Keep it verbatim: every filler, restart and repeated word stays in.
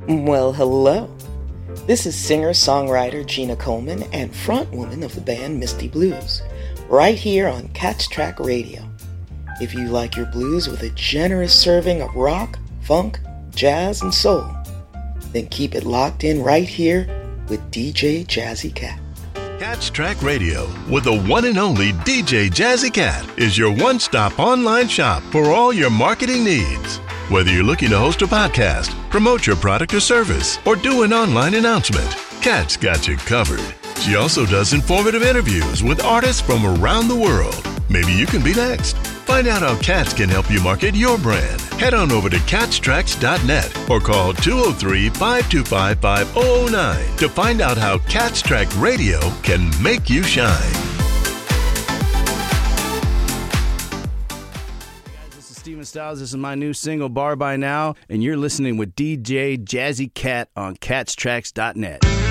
Well, hello. This is singer-songwriter Gina Coleman and frontwoman of the band Misty Blues, right here on Cats Track Radio. If you like your blues with a generous serving of rock, funk, jazz, and soul, then keep it locked in right here with D J Jazzy Cat. Cats Track Radio with the one and only D J Jazzy Cat is your one-stop online shop for all your marketing needs. Whether you're looking to host a podcast, promote your product or service, or do an online announcement, Cat's got you covered. She also does informative interviews with artists from around the world. Maybe you can be next. Find out how Cats can help you market your brand. Head on over to cats tracks dot net or call two oh three, five two five, five oh oh nine to find out how Cats Track Radio can make you shine. Steven Styles. This is my new single, Bar By Now, and you're listening with D J Jazzy Cat on cats tracks dot net.